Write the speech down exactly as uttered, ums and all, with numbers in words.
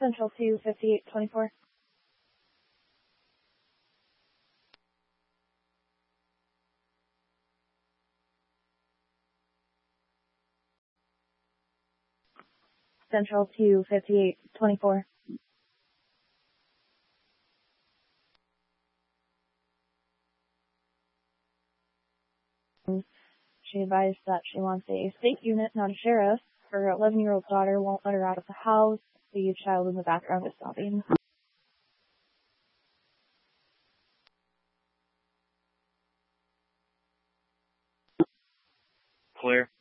Central two fifty-eight twenty-four. Central two fifty-eight twenty-four. She advised that she wants a state unit, not a sheriff. Her eleven-year-old daughter won't let her out of the house. The child in the background is sobbing. Clear.